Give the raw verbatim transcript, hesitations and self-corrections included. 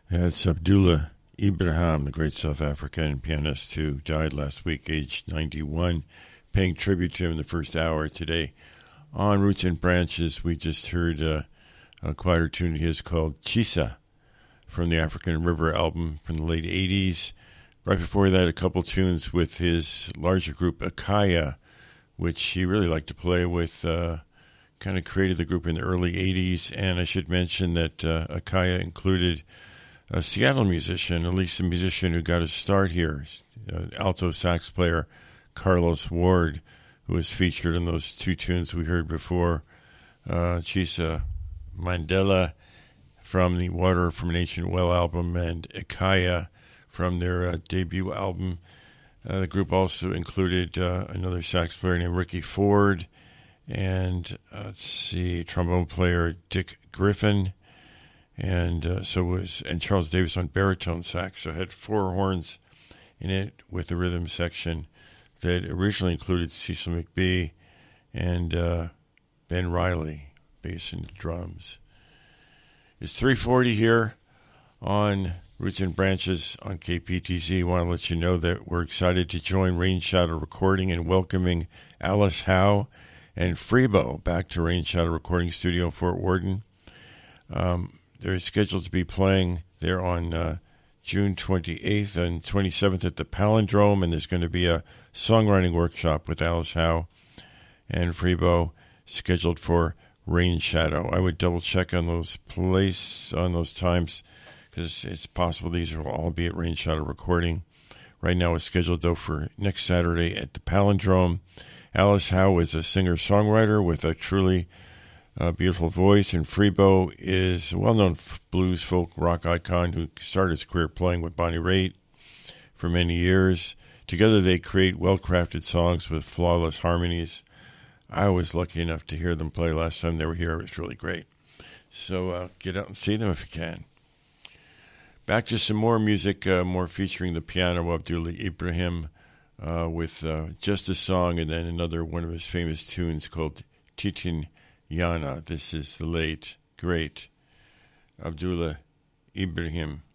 That's Abdullah Ibrahim, the great South African pianist who died last week, aged ninety-one, paying tribute to him in the first hour today. On Roots and Branches, we just heard uh, a quieter tune of his called Chisa from the African River album from the late eighties. Right before that, a couple tunes with his larger group, Akaya, which he really liked to play with. Uh, kind of created the group in the early eighties, and I should mention that uh, Akaya included a Seattle musician, at least a musician who got his start here, uh, alto sax player Carlos Ward, who was featured in those two tunes we heard before, uh, Chisa Mandela from the Water from an Ancient Well album, and Akaya from their uh, debut album. Uh, the group also included uh, another sax player named Ricky Ford, and uh, let's see, trombone player Dick Griffin, and uh, so was and Charles Davis on baritone sax. So it had four horns in it with the rhythm section that originally included Cecil McBee and uh, Ben Riley, bass and drums. It's three forty here on Roots and Branches on K P T Z. I want to let you know that we're excited to join Rain Shadow Recording in welcoming Alice Howe and Freebo back to Rain Shadow Recording Studio in Fort Worden. Um, they're scheduled to be playing there on uh, June twenty-eighth and twenty-seventh at the Palindrome, and there's going to be a songwriting workshop with Alice Howe and Freebo scheduled for Rain Shadow. I would double check on those place on those times because it's possible these will all be at Rain Shadow Recording. Right now it's scheduled though for next Saturday at the Palindrome. Alice Howe is a singer-songwriter with a truly uh, beautiful voice, and Freebo is a well-known f- blues, folk, rock icon who started his career playing with Bonnie Raitt for many years. Together they create well-crafted songs with flawless harmonies. I was lucky enough to hear them play last time they were here. It was really great. So uh, get out and see them if you can. Back to some more music, uh, more featuring the piano of Abdullah Ibrahim, Uh, with uh, just a song and then another one of his famous tunes called Titin Yana. This is the late, great Abdullah Ibrahim.